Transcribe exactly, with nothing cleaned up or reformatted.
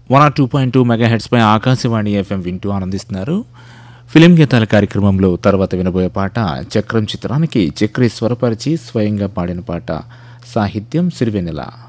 One or two point two mega హెడ్స్పై Akashvani FM వింటూ ఆనందిస్తున్నారు. Film గీతాల కార్యక్రమంలో తర్వాత వినబోయే పాట చక్రం చిత్రానికి చక్రి స్వరపరిచి స్వయంగా పాడిన పాట. సాహిత్యం సిరివెన్నెల.